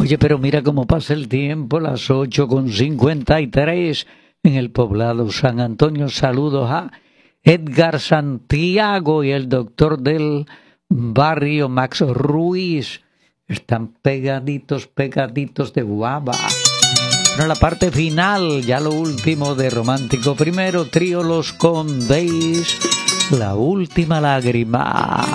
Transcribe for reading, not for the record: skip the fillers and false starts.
Oye, pero mira cómo pasa el tiempo, las 8:53 en el poblado San Antonio. Saludos a Edgar Santiago y el doctor del barrio Max Ruiz. Están pegaditos de guava. Bueno, la parte final, ya lo último de Romántico Primero, trío Los Condés, La Última Lágrima.